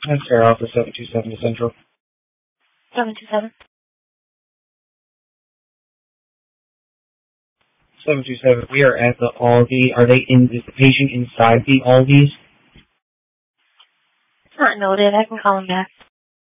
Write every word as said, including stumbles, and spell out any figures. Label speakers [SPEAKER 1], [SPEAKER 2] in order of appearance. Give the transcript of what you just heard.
[SPEAKER 1] That's Air Alpha seven two seven to Central.
[SPEAKER 2] seven two seven.
[SPEAKER 1] seven two seven, we are at the Aldi. Are they in, is the patient inside the Aldi's?
[SPEAKER 2] It's not noted. I can call him back.